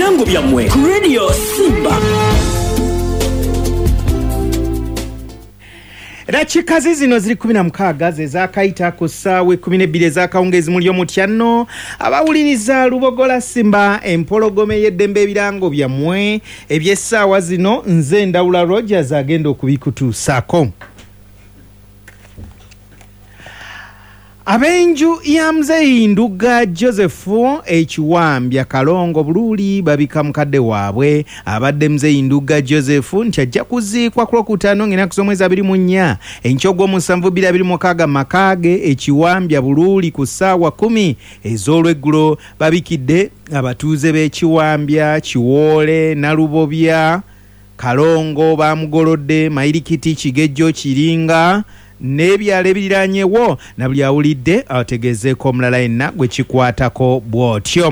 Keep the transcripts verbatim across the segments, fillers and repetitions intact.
ebirango byammwe ku Radio Simba. Dakika zino ziri kumi na mukaaga ze zaakayita ku ssaawa kumi n'ebbiri ez'akawungeezi muli omutya nno abawuliriza Lubogola Simba empologome y'eddembe ebirango byammwe eby'essaawa zino nze Ndawula Rogers agenda okubikutuusaako. Abenju ya Mzei Nduga Joseph Ekiwambya Kalongo Bululi babika mukadde waabwe abadde Mzei Nduga Joseph nti ajja kuziikwa ku Lwokutaano ng'ennaku z'omwezi abiri mu nnya enkya ogw'omusanvu bbiri abiri mu mukaaga Makage Ekiwambya Bululi ku ssaawa kumi ez'olweggulo babikidde abatuuze b'Ekiwambya Kiwoole Nalubobya Kalongo bamugolodde Mayirikiti Kigejjo Kiringa n'ebyalo ebiriranyewo na buli awulidde ategezeeko omulala yenna gwe kikwatako bw'otyo.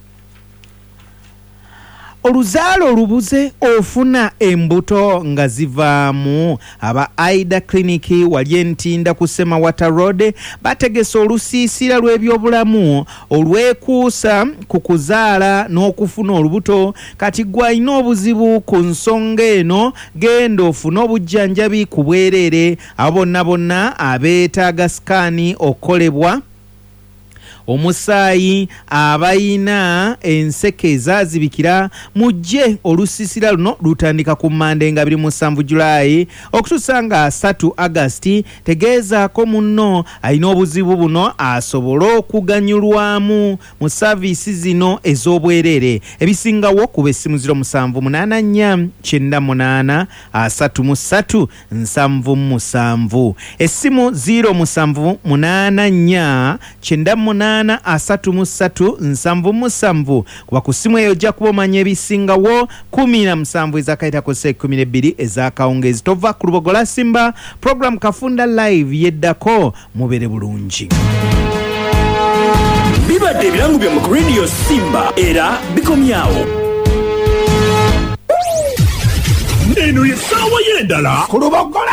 Oluzaalo olubuze ofuna embuto nga zivaamu. Aba Aida Clinic wali entinda ku Semawata Road bategese olusiisira lw'ebyobulamu olwekuusa ku kuzaala n'okufuna olubuto. Kati gwe alina obuzibu ku nsonga eno genda ofune obujjanjabi ku bwereere. Abo bonna bonna abeetaaga sikaani okukolebwa omusaayi abayina enseke ezazibikira mujje olusisira luno lutandika ku Mande nga abiri mu musanvu Julayi okutuusa nga asatu August. Tegeezaako munno alina obuzibu buno asobole okuganyulwamu mu saaviisi zino ez'obwereere. Ebisingawo kuba essimu ziro musanvu munaana nnya kyenda munaana asatu mu ssatu nsanvu mu musanvu, essimu ziro musanvu munaana nnya kyenda munaana asatu mu ssatu nsanvu mu musanvu. Kuba ku ssimu eyo ojja kuba omanya ebisingawo kumi na musanvu ezakayitako ssaawa kumi n'ebbiri ez'akawungeezi. Tova ku Lubogola Simba program Kafunda Live yeddako mubere bulungi. Bibadde ebirango byammwe ku Radio Simba era bikomyawo. Eno ye ssaawa y'endala ku Lubogola